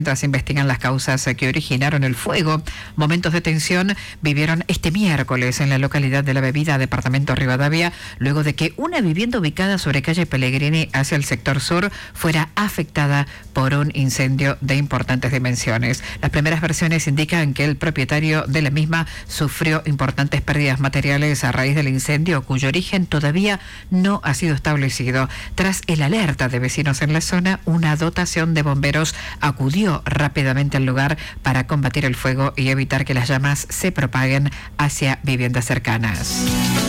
Mientras investigan las causas que originaron el fuego, momentos de tensión vivieron este miércoles en la localidad de La Bebida, departamento Rivadavia, luego de que una vivienda ubicada sobre calle Pellegrini hacia el sector sur fuera afectada por un incendio de importantes dimensiones. Las primeras versiones indican que el propietario de la misma sufrió importantes pérdidas materiales a raíz del incendio, cuyo origen todavía no ha sido establecido. Tras el alerta de vecinos en la zona, una dotación de bomberos acudió rápidamente al lugar para combatir el fuego y evitar que las llamas se propaguen hacia viviendas cercanas.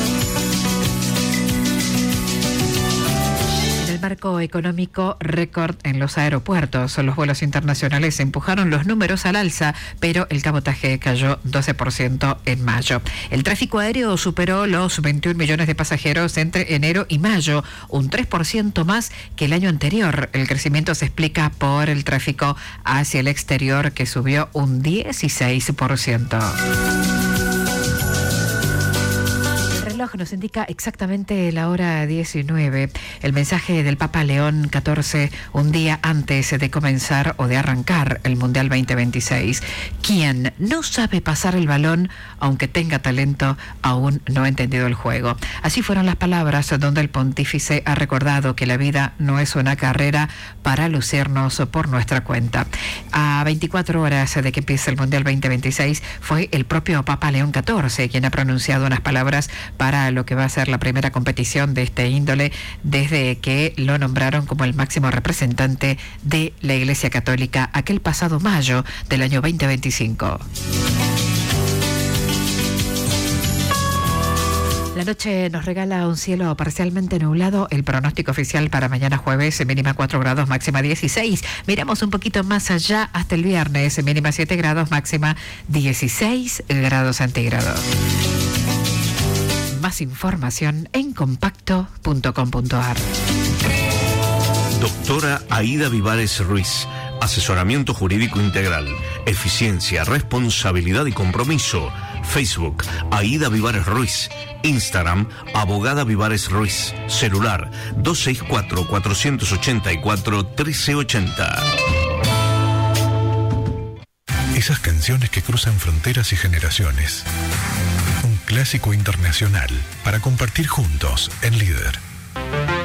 Marco económico récord en los aeropuertos. Los vuelos internacionales empujaron los números al alza, pero el cabotaje cayó 12% en mayo. El tráfico aéreo superó los 21 millones de pasajeros entre enero y mayo, un 3% más que el año anterior. El crecimiento se explica por el tráfico hacia el exterior, que subió un 16%. Nos indica exactamente la hora 19. El mensaje del Papa León XIV un día antes de comenzar o de arrancar el Mundial 2026. Quien no sabe pasar el balón, aunque tenga talento, aún no ha entendido el juego. Así fueron las palabras donde el pontífice ha recordado que la vida no es una carrera para lucirnos por nuestra cuenta. A 24 horas de que empiece el Mundial 2026, fue el propio Papa León XIV quien ha pronunciado unas palabras para lo que va a ser la primera competición de este índole desde que lo nombraron como el máximo representante de la Iglesia Católica aquel pasado mayo del año 2025. La noche nos regala un cielo parcialmente nublado. El pronóstico oficial para mañana jueves, mínima 4 grados, máxima 16. Miramos un poquito más allá hasta el viernes, mínima 7 grados, máxima 16 grados centígrados. Más información en compacto.com.ar. Doctora Aida Vivares Ruiz. Asesoramiento jurídico integral. Eficiencia, responsabilidad y compromiso. Facebook, Aida Vivares Ruiz. Instagram, Abogada Vivares Ruiz. Celular, 264-484-1380. Esas canciones que cruzan fronteras y generaciones. Un clásico internacional para compartir juntos en Líder.